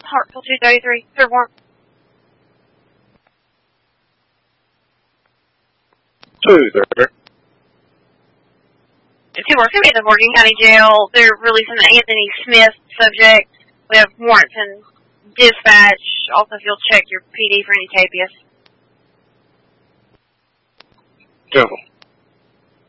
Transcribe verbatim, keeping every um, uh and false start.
Hartsville two thirty-three, third warrant. Two, sir. Two warrants. Come to the Morgan County Jail. They're releasing the Anthony Smith subject. We have warrants and dispatch. Also, if you'll check your P D for any K P S. Careful.